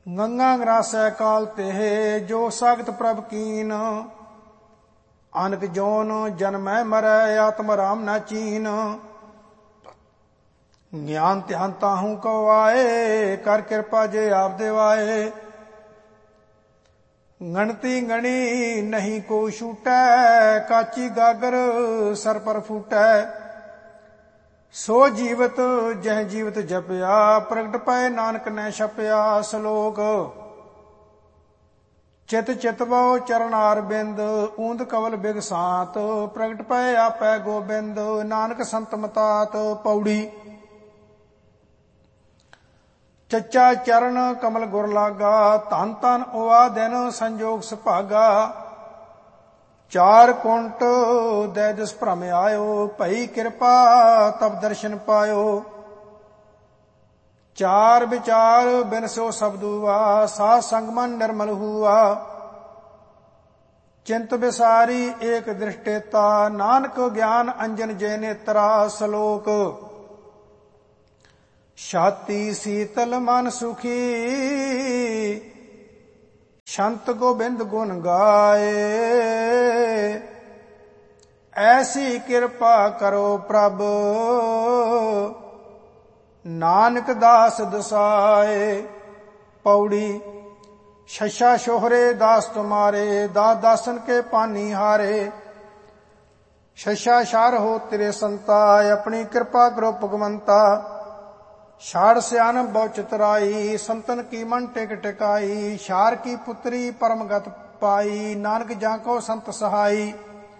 ਗੰਗਾ ਗਰਾਸੈ ਕਾਲ ਤੇ ਜੋ ਸਾਗਤ ਪ੍ਰਭ ਕੀਨ। ਅਨਕ ਜੋਨ ਜਨਮੈ ਮਰੈ ਆਤਮ ਰਾਮ ਨਾ ਚੀਨ। ਗਿਆਨ ਧਿਆਨ ਤਾਹੂ ਕਉ ਆਏ ਕਰ ਕਿਰਪਾ ਜੇ ਆਪ ਦੇਵਾਏ। ਗਣਤੀ ਗਣੀ ਨਹੀਂ ਕੋ ਛੂਟੈ ਕਾਚੀ ਗਾਗਰ ਸਰ ਪਰ ਫੂਟੈ। ਸੋ ਜੀਵਤ ਜਹ ਜੀਵਤ ਜਪਿਆ ਪ੍ਰਗਟ ਪਏ ਨਾਨਕ ਨੇ ਛਪਿਆ। ਸ਼ਲੋਕ ਚਿਤ ਚਿਤਵੋ ਚਰਨਾਰ ਬਿੰਦ ਊਂਦ ਕਵਲ ਬਿਗ ਸਾਤ। ਪ੍ਰਗਟ ਪਏ ਆਪੈ ਗੋਬਿੰਦ ਨਾਨਕ ਸੰਤ ਮਤਾਤ। ਪੌੜੀ ਚੱਚਾ ਚਰਨ ਕਮਲ ਗੁਰ ਲਾਗਾ ਧਨ ਧਨ ਉਆ ਦਿਨ ਸੰਜੋਗ ਸੁਭਾਗਾ। ਚਾਰ ਕੁੰਟ ਦੈ ਦਿਸ ਭ੍ਰਮ ਆਇਓ ਭਈ ਕਿਰਪਾ ਤਬ ਦਰਸ਼ਨ ਪਾਇਓ। ਚਾਰ ਵਿਚਾਰ ਬਿਨ ਸੋ ਸ਼ਬਦ ਹੁਆ ਸਾਧ ਸੰਗ ਮਨ ਨਿਰਮਲ ਹੁਆ। ਚਿੰਤ ਵਿਸਾਰੀ ਏਕ ਦ੍ਰਿਸ਼ਟੇਤਾ ਨਾਨਕ ਗਿਆਨ ਅੰਜਨ ਜੇ ਨੇਤਰਾ। ਸ਼ਲੋਕ ਛਾਤੀ ਸੀਤਲ ਮਨ ਸੁਖੀ ਸ਼ੰਤ ਗੋਬਿੰਦ ਗੁਣ ਗਾਏ। ਐਸੀ ਕਿਰਪਾ ਕਰੋ ਪ੍ਰਭ ਨਾਨਕ ਦਾਸ ਦਸਾਏ। ਪੌੜੀ ਸ਼ਸ਼ਾ ਸ਼ੋਹਰੇ ਦਾਸ ਤੁਮਾਰੇ ਦਾਸ ਦਾਸਨ ਕੇ ਪਾਨੀ ਹਾਰੇ। ਸ਼ਸ਼ਾ ਸ਼ਾਰ ਹੋ ਤੇਰੇ ਸੰਤਾ ਆਪਣੀ ਕਿਰਪਾ ਕਰੋ ਭਗਵੰਤਾ। ਛਾੜ ਸਿਆਨ ਬਹੁ ਚਤੁਰਾਈ ਸੰਤਨ ਕੀ ਮਨ ਟਿਕ ਟਿਕਾਈ। ਸ਼ਾਰ ਕੀ ਪੁੱਤਰੀ ਪਰਮ ਗਤ ਪਾਈ ਨਾਨਕ ਜਾਂ ਕੋ ਸੰਤ ਸਹਾਈ।